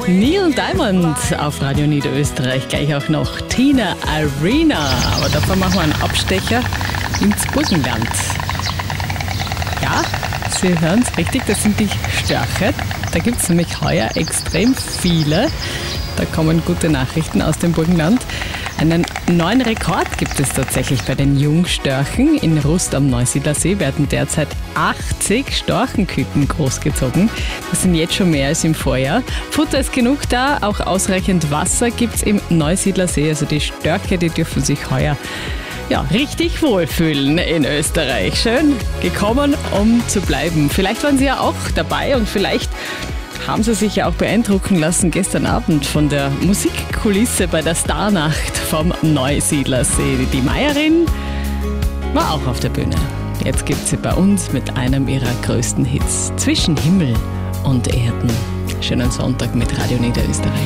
Neil Diamond auf Radio Niederösterreich, gleich auch noch Tina Arena. Aber davor machen wir einen Abstecher ins Burgenland. Ja, Sie hören es richtig, das sind die Störche. Da gibt es nämlich heuer extrem viele. Da kommen gute Nachrichten aus dem Burgenland. Einen neuen Rekord gibt es tatsächlich bei den Jungstörchen. In Rust am Neusiedlersee werden derzeit 80 Storchenküken großgezogen. Das sind jetzt schon mehr als im Vorjahr. Futter ist genug da, auch ausreichend Wasser gibt es im Neusiedlersee. Also die Störche, die dürfen sich heuer richtig wohlfühlen in Österreich. Schön gekommen, um zu bleiben. Vielleicht waren Sie ja auch dabei und vielleicht haben Sie sich ja auch beeindrucken lassen gestern Abend von der Musikkulisse bei der Starnacht vom Neusiedlersee. Die Meierin war auch auf der Bühne. Jetzt gibt sie bei uns mit einem ihrer größten Hits, Zwischen Himmel und Erden. Schönen Sonntag mit Radio Niederösterreich.